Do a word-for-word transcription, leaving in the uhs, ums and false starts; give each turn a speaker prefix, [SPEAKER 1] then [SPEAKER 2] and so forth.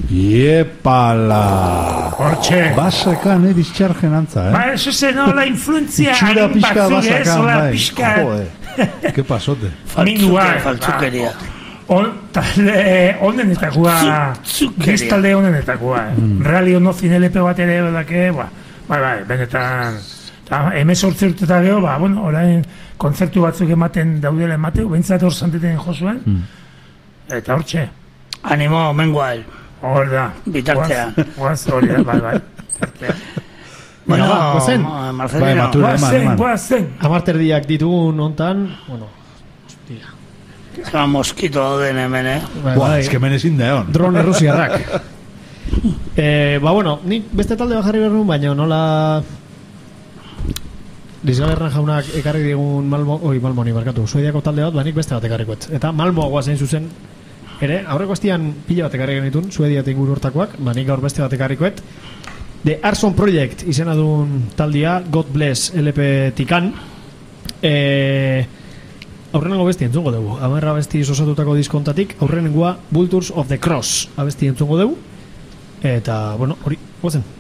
[SPEAKER 1] Iepala.
[SPEAKER 2] Hortxe.
[SPEAKER 1] Basakan, eh, dischargen antza, eh?
[SPEAKER 2] Ba, eso se no, la influencia
[SPEAKER 1] Itxura pixka
[SPEAKER 2] batzuk, ez,
[SPEAKER 1] basakan,
[SPEAKER 2] la
[SPEAKER 1] bai.
[SPEAKER 2] pixka...
[SPEAKER 1] Joder, que pasote.
[SPEAKER 2] Minduak.
[SPEAKER 3] Faltzukeria.
[SPEAKER 2] On, talde onenetakoa, biztalde onenetakoa. Mm. Reali ondo zinelepe bat ere, bedake, ba, bai, bai, benetan... Hemen sortze urteta geho, ba, bueno, orain kontzertu batzuk ematen daudela emateu, bentsat hor zanteten josuen, mm. eta hortxe.
[SPEAKER 3] Animo, mengual.
[SPEAKER 2] Hor da.
[SPEAKER 3] Bitartean.
[SPEAKER 2] Guaz, hori da, bai, bai.
[SPEAKER 3] Bueno,
[SPEAKER 4] guazen.
[SPEAKER 3] Marcelino.
[SPEAKER 2] Guazen, guazen.
[SPEAKER 4] Amarterdiak ditugun ontan, bueno, hostia.
[SPEAKER 3] Zema moskito dauden hemen, eh?
[SPEAKER 1] Buah, ez que hemen ezin da egon.
[SPEAKER 4] Drone errusiarrak. eh, ba, bueno, nik beste talde bajarri behar nuen, baina nola... Lizgaberran jaunak ekarri digun Malmo, oi, Malmo ni barkatu, Suediako talde bat, ba, nik beste bat ekarrikoet. Eta Malmo guazen zuzen, ere, aurreko estian pila bat ekarri genitun, Suedia eta inguru hortakoak, ba, nik gaur beste bat ekarrikoet. The Arson Project izena duen taldia, God Bless L P tikan. Eh, aurrenengo besti entzungo dugu. Amarra besti osatutako diskontatik, aurrenengoa Vultures of the Cross abesti entzungo dugu. Eta, bueno, hori, guazen.